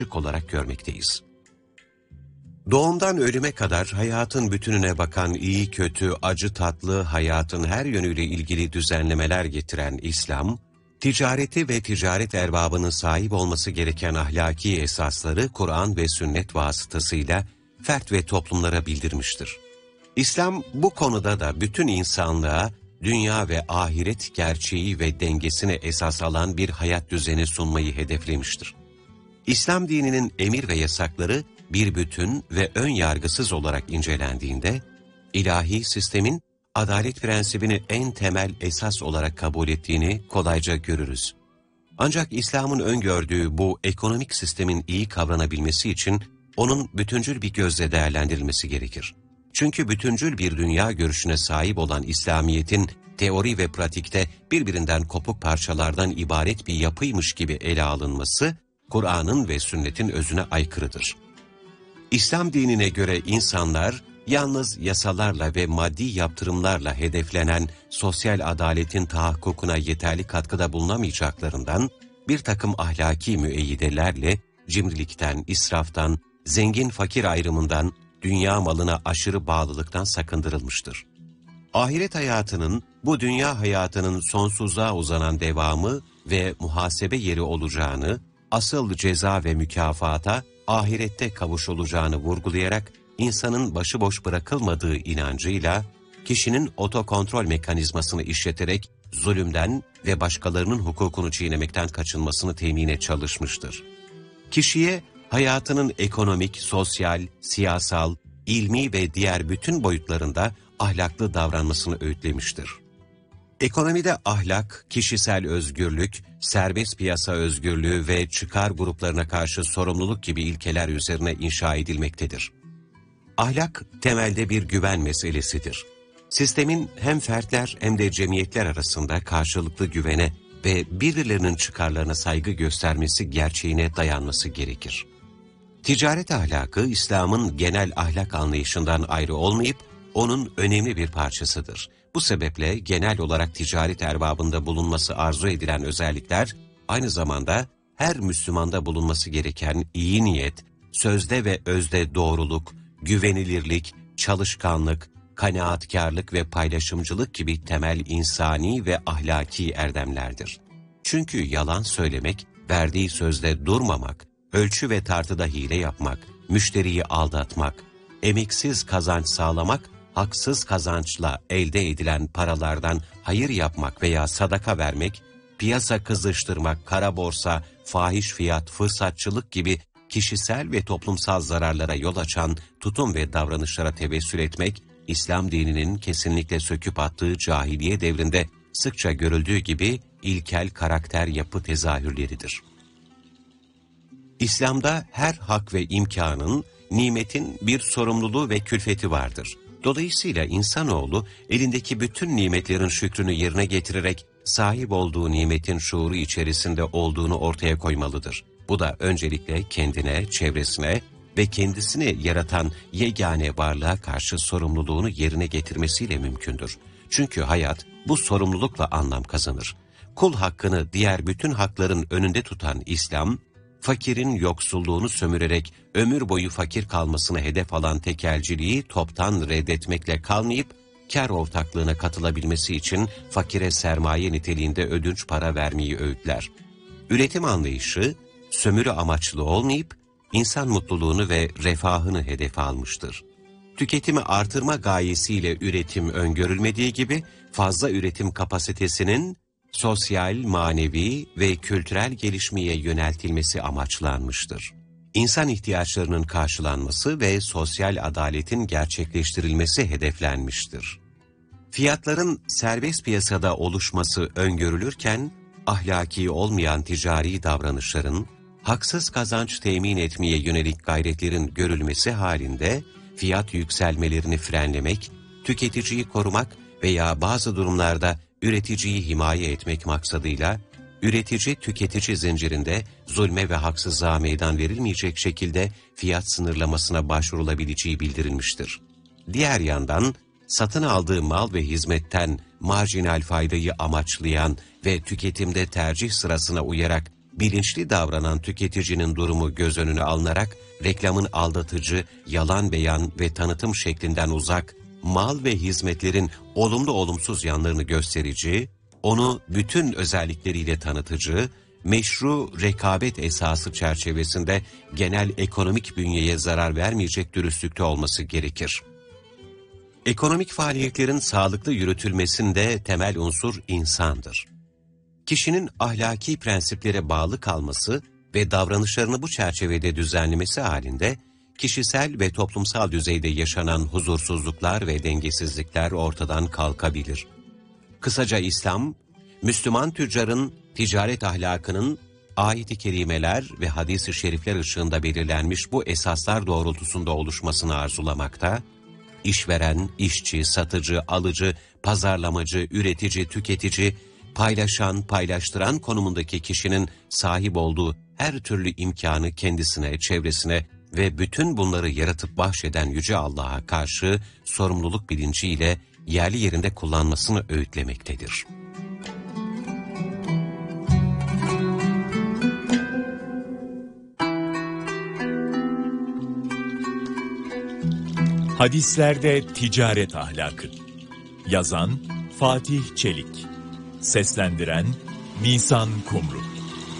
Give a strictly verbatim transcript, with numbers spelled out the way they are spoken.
olarak görmekteyiz. Doğumdan ölüme kadar hayatın bütününe bakan iyi kötü, acı tatlı, hayatın her yönüyle ilgili düzenlemeler getiren İslam, ticareti ve ticaret erbabının sahip olması gereken ahlaki esasları Kur'an ve sünnet vasıtasıyla fert ve toplumlara bildirmiştir. İslam bu konuda da bütün insanlığa dünya ve ahiret gerçeği ve dengesine esas alan bir hayat düzeni sunmayı hedeflemiştir. İslam dininin emir ve yasakları bir bütün ve ön yargısız olarak incelendiğinde, ilahi sistemin adalet prensibini en temel esas olarak kabul ettiğini kolayca görürüz. Ancak İslam'ın öngördüğü bu ekonomik sistemin iyi kavranabilmesi için onun bütüncül bir gözle değerlendirilmesi gerekir. Çünkü bütüncül bir dünya görüşüne sahip olan İslamiyet'in teori ve pratikte birbirinden kopuk parçalardan ibaret bir yapıymış gibi ele alınması, Kur'an'ın ve sünnetin özüne aykırıdır. İslam dinine göre insanlar, yalnız yasalarla ve maddi yaptırımlarla hedeflenen sosyal adaletin tahakkukuna yeterli katkıda bulunamayacaklarından, bir takım ahlaki müeyyidelerle cimrilikten, israftan, zengin-fakir ayrımından, dünya malına aşırı bağlılıktan sakındırılmıştır. Ahiret hayatının, bu dünya hayatının sonsuzluğa uzanan devamı ve muhasebe yeri olacağını, asıl ceza ve mükafata ahirette kavuşulacağını vurgulayarak, insanın başıboş bırakılmadığı inancıyla, kişinin otokontrol mekanizmasını işleterek zulümden ve başkalarının hukukunu çiğnemekten kaçınmasını temine çalışmıştır. Kişiye hayatının ekonomik, sosyal, siyasal, ilmi ve diğer bütün boyutlarında ahlaklı davranmasını öğütlemiştir. Ekonomide ahlak, kişisel özgürlük, serbest piyasa özgürlüğü ve çıkar gruplarına karşı sorumluluk gibi ilkeler üzerine inşa edilmektedir. Ahlak, temelde bir güven meselesidir. Sistemin hem fertler hem de cemiyetler arasında karşılıklı güvene ve birilerinin çıkarlarına saygı göstermesi gerçeğine dayanması gerekir. Ticaret ahlakı, İslam'ın genel ahlak anlayışından ayrı olmayıp, onun önemli bir parçasıdır. Bu sebeple genel olarak ticaret erbabında bulunması arzu edilen özellikler, aynı zamanda her Müslümanda bulunması gereken iyi niyet, sözde ve özde doğruluk, güvenilirlik, çalışkanlık, kanaatkarlık ve paylaşımcılık gibi temel insani ve ahlaki erdemlerdir. Çünkü yalan söylemek, verdiği sözde durmamak, ölçü ve tartıda hile yapmak, müşteriyi aldatmak, emeksiz kazanç sağlamak, haksız kazançla elde edilen paralardan hayır yapmak veya sadaka vermek, piyasa kızıştırmak, kara borsa, fahiş fiyat, fırsatçılık gibi kişisel ve toplumsal zararlara yol açan tutum ve davranışlara tevessül etmek, İslam dininin kesinlikle söküp attığı cahiliye devrinde sıkça görüldüğü gibi ilkel karakter yapı tezahürleridir. İslam'da her hak ve imkanın, nimetin bir sorumluluğu ve külfeti vardır. Dolayısıyla insanoğlu elindeki bütün nimetlerin şükrünü yerine getirerek sahip olduğu nimetin şuuru içerisinde olduğunu ortaya koymalıdır. Bu da öncelikle kendine, çevresine ve kendisini yaratan yegane varlığa karşı sorumluluğunu yerine getirmesiyle mümkündür. Çünkü hayat bu sorumlulukla anlam kazanır. Kul hakkını diğer bütün hakların önünde tutan İslam, fakirin yoksulluğunu sömürerek ömür boyu fakir kalmasını hedef alan tekelciliği toptan reddetmekle kalmayıp, kar ortaklığına katılabilmesi için fakire sermaye niteliğinde ödünç para vermeyi öğütler. Üretim anlayışı, sömürü amaçlı olmayıp, insan mutluluğunu ve refahını hedefe almıştır. Tüketimi artırma gayesiyle üretim öngörülmediği gibi, fazla üretim kapasitesinin sosyal, manevi ve kültürel gelişmeye yöneltilmesi amaçlanmıştır. İnsan ihtiyaçlarının karşılanması ve sosyal adaletin gerçekleştirilmesi hedeflenmiştir. Fiyatların serbest piyasada oluşması öngörülürken, ahlaki olmayan ticari davranışların, haksız kazanç temin etmeye yönelik gayretlerin görülmesi halinde, fiyat yükselmelerini frenlemek, tüketiciyi korumak veya bazı durumlarda üreticiyi himaye etmek maksadıyla, üretici-tüketici zincirinde zulme ve haksızlığa meydan verilmeyecek şekilde fiyat sınırlamasına başvurulabileceği bildirilmiştir. Diğer yandan, satın aldığı mal ve hizmetten marjinal faydayı amaçlayan ve tüketimde tercih sırasına uyarak bilinçli davranan tüketicinin durumu göz önüne alınarak, reklamın aldatıcı, yalan beyan ve tanıtım şeklinden uzak, mal ve hizmetlerin olumlu olumsuz yanlarını gösterici, onu bütün özellikleriyle tanıtıcı, meşru rekabet esası çerçevesinde genel ekonomik bünyeye zarar vermeyecek dürüstlükte olması gerekir. Ekonomik faaliyetlerin sağlıklı yürütülmesinde temel unsur insandır. Kişinin ahlaki prensiplere bağlı kalması ve davranışlarını bu çerçevede düzenlemesi halinde, kişisel ve toplumsal düzeyde yaşanan huzursuzluklar ve dengesizlikler ortadan kalkabilir. Kısaca İslam, Müslüman tüccarın ticaret ahlakının ayet-i kerimeler ve hadis-i şerifler ışığında belirlenmiş bu esaslar doğrultusunda oluşmasını arzulamakta, işveren, işçi, satıcı, alıcı, pazarlamacı, üretici, tüketici, paylaşan, paylaştıran konumundaki kişinin sahip olduğu her türlü imkanı kendisine, çevresine ve bütün bunları yaratıp bahşeden Yüce Allah'a karşı sorumluluk bilinciyle yerli yerinde kullanmasını öğütlemektedir. Hadislerde ticaret ahlakı. Yazan Fatih Çelik. Seslendiren Nisan Kumru.